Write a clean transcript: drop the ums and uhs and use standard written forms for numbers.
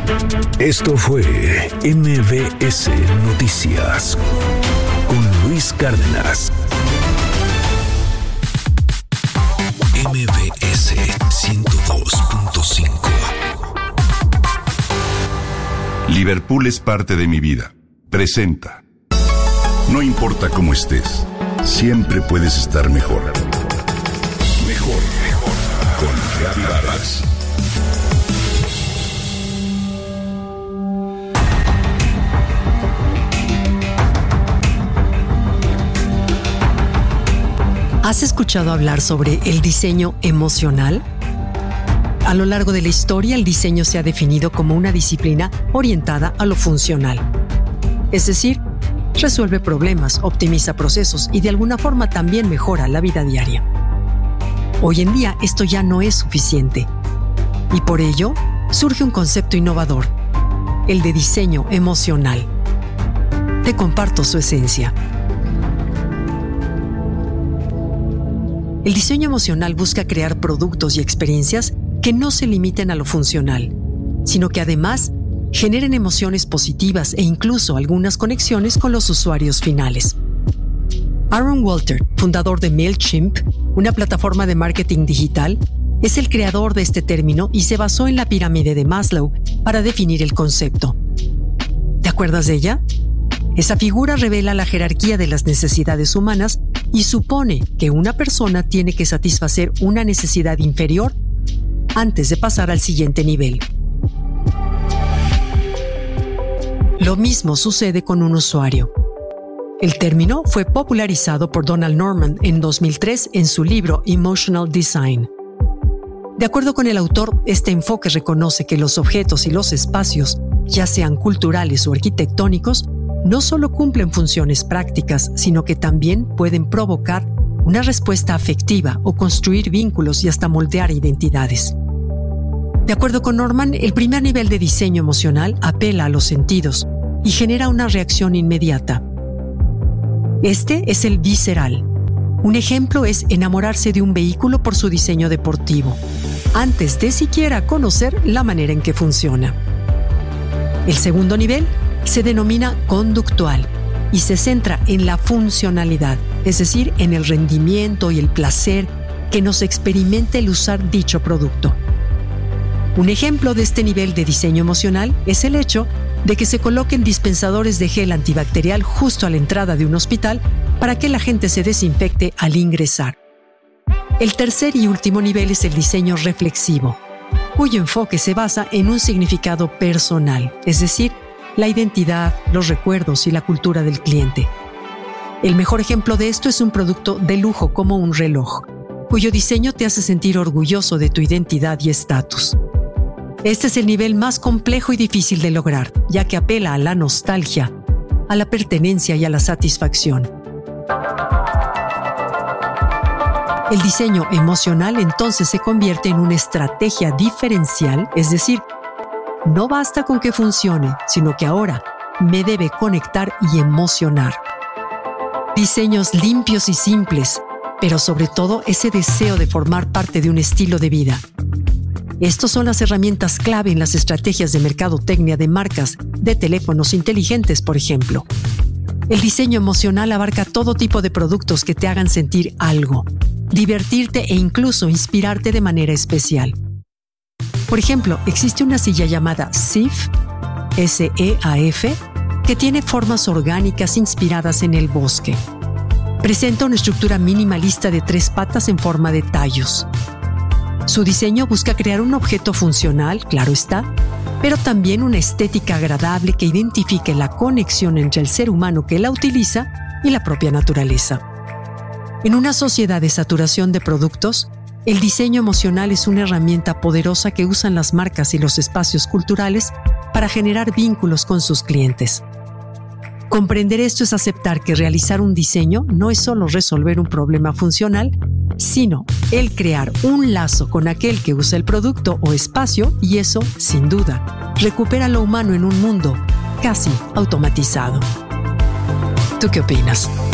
Esto fue MBS Noticias con Luis Cárdenas. MBS 102.5. Liverpool es parte de mi vida. Presenta. No importa cómo estés, siempre puedes estar mejor. Mejor, mejor. Con Gaby Vargas. ¿Has escuchado hablar sobre el diseño emocional? A lo largo de la historia, el diseño se ha definido como una disciplina orientada a lo funcional. Es decir, resuelve problemas, optimiza procesos y de alguna forma también mejora la vida diaria. Hoy en día esto ya no es suficiente. Y por ello, surge un concepto innovador, el de diseño emocional. Te comparto su esencia. El diseño emocional busca crear productos y experiencias que no se limiten a lo funcional, sino que además generen emociones positivas e incluso algunas conexiones con los usuarios finales. Aaron Walter, fundador de MailChimp, una plataforma de marketing digital, es el creador de este término y se basó en la pirámide de Maslow para definir el concepto. ¿Te acuerdas de ella? Esa figura revela la jerarquía de las necesidades humanas y supone que una persona tiene que satisfacer una necesidad inferior antes de pasar al siguiente nivel. Lo mismo sucede con un usuario. El término fue popularizado por Donald Norman en 2003 en su libro Emotional Design. De acuerdo con el autor, este enfoque reconoce que los objetos y los espacios, ya sean culturales o arquitectónicos, no solo cumplen funciones prácticas, sino que también pueden provocar una respuesta afectiva o construir vínculos y hasta moldear identidades. De acuerdo con Norman, el primer nivel de diseño emocional apela a los sentidos y genera una reacción inmediata. Este es el visceral. Un ejemplo es enamorarse de un vehículo por su diseño deportivo, antes de siquiera conocer la manera en que funciona. El segundo nivel se denomina conductual y se centra en la funcionalidad, es decir, en el rendimiento y el placer que nos experimenta el usar dicho producto. Un ejemplo de este nivel de diseño emocional es el hecho de que se coloquen dispensadores de gel antibacterial justo a la entrada de un hospital para que la gente se desinfecte al ingresar. El tercer y último nivel es el diseño reflexivo, cuyo enfoque se basa en un significado personal, es decir, la identidad, los recuerdos y la cultura del cliente. El mejor ejemplo de esto es un producto de lujo como un reloj, cuyo diseño te hace sentir orgulloso de tu identidad y estatus. Este es el nivel más complejo y difícil de lograr, ya que apela a la nostalgia, a la pertenencia y a la satisfacción. El diseño emocional entonces se convierte en una estrategia diferencial, es decir, no basta con que funcione, sino que ahora me debe conectar y emocionar. Diseños limpios y simples, pero sobre todo ese deseo de formar parte de un estilo de vida. Estas son las herramientas clave en las estrategias de mercadotecnia de marcas de teléfonos inteligentes, por ejemplo. El diseño emocional abarca todo tipo de productos que te hagan sentir algo, divertirte e incluso inspirarte de manera especial. Por ejemplo, existe una silla llamada SEAF, S-E-A-F, que tiene formas orgánicas inspiradas en el bosque. Presenta una estructura minimalista de 3 patas en forma de tallos. Su diseño busca crear un objeto funcional, claro está, pero también una estética agradable que identifique la conexión entre el ser humano que la utiliza y la propia naturaleza. En una sociedad de saturación de productos, el diseño emocional es una herramienta poderosa que usan las marcas y los espacios culturales para generar vínculos con sus clientes. Comprender esto es aceptar que realizar un diseño no es solo resolver un problema funcional, sino el crear un lazo con aquel que usa el producto o espacio y eso, sin duda, recupera lo humano en un mundo casi automatizado. ¿Tú qué opinas?